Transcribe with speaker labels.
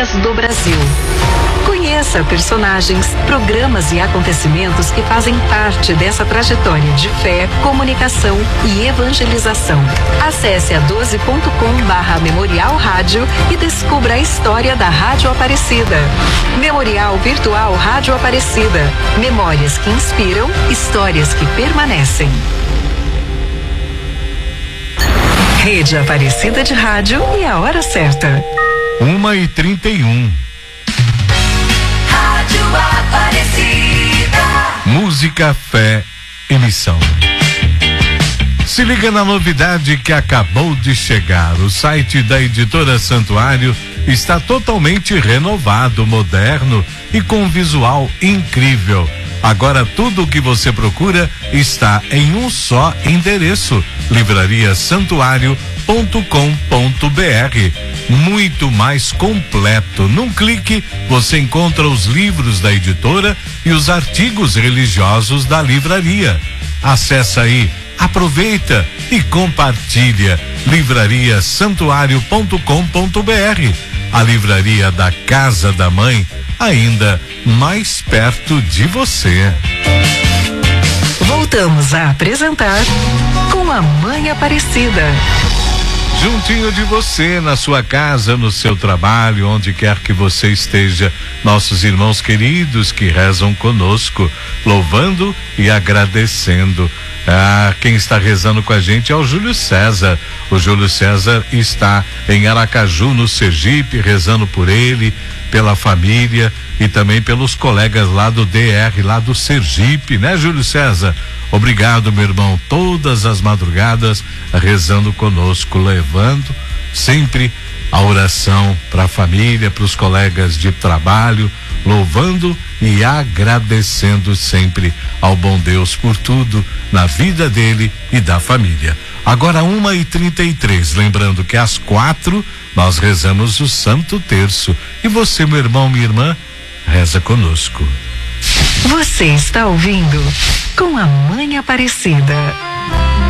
Speaker 1: históricas do Brasil. Conheça personagens, programas e acontecimentos que fazem parte dessa trajetória de fé, comunicação e evangelização. Acesse a 12.com/Memorial Rádio e descubra a história da Rádio Aparecida. Memorial Virtual Rádio Aparecida. Memórias que inspiram, histórias que permanecem. Rede Aparecida de Rádio e a hora certa.
Speaker 2: 1h31.
Speaker 3: Rádio Aparecida.
Speaker 2: Música, fé e missão. Se liga na novidade que acabou de chegar. O site da Editora Santuário está totalmente renovado, moderno e com visual incrível. Agora tudo o que você procura está em um só endereço: livrariasantuário.com.br. Muito mais completo. Num clique você encontra os livros da editora e os artigos religiosos da livraria. Acesse aí, aproveita e compartilha. livrariasantuário.com.br. A livraria da Casa da Mãe, ainda mais perto de você.
Speaker 1: Voltamos a apresentar Com a Mãe Aparecida.
Speaker 2: Juntinho de você, na sua casa, no seu trabalho, onde quer que você esteja, nossos irmãos queridos que rezam conosco, louvando e agradecendo. Quem está rezando com a gente é o Júlio César. O Júlio César está em Aracaju, no Sergipe, rezando por ele, pela família e também pelos colegas lá do DR, lá do Sergipe, né, Júlio César? Obrigado, meu irmão, todas as madrugadas rezando conosco, levando sempre a oração para a família, para os colegas de trabalho, louvando e agradecendo sempre ao bom Deus por tudo na vida dele e da família. Agora 1h33, lembrando que às 4 nós rezamos o Santo Terço. E você, meu irmão, minha irmã, reza conosco.
Speaker 1: Você está ouvindo Com a Mãe Aparecida.